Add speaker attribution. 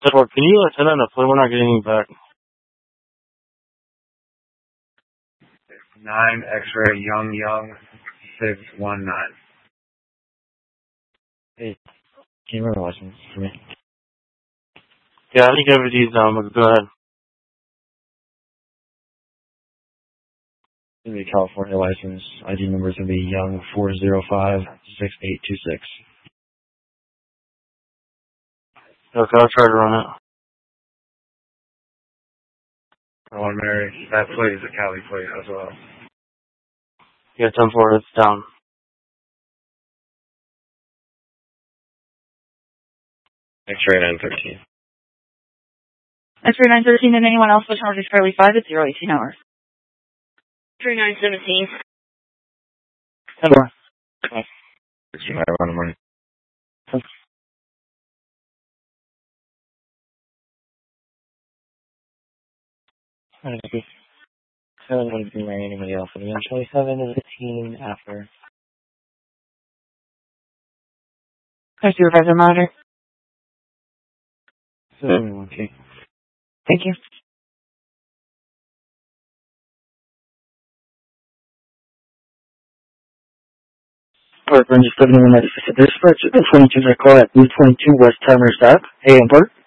Speaker 1: Edward, can you send that in a play? We're not getting any back.
Speaker 2: 9 X-ray Young 619.
Speaker 3: Hey, can you remember the license for me?
Speaker 1: Yeah, I think everybody's go ahead.
Speaker 3: It's going to be a California license. ID number is going to be Young 4056826.
Speaker 1: Okay, I'll try to run it.
Speaker 2: Oh, Mary, that plate is a Cali plate as well.
Speaker 1: Yeah, 10-4, it's down.
Speaker 2: X-ray 913.
Speaker 4: X-ray 913 and anyone else with charges Charlie 5 at 018 hours. X-ray 917.
Speaker 1: 10-4.
Speaker 3: Okay. 16 right around the morning. I don't know. 7 wouldn't be marrying anybody else. And then Charlie 7 is 15 after.
Speaker 4: Our supervisor monitor.
Speaker 3: Okay.
Speaker 4: Thank you.
Speaker 3: Alright, Ranger 71, this is 22 I call at 22 West Timers Ave, AM Park.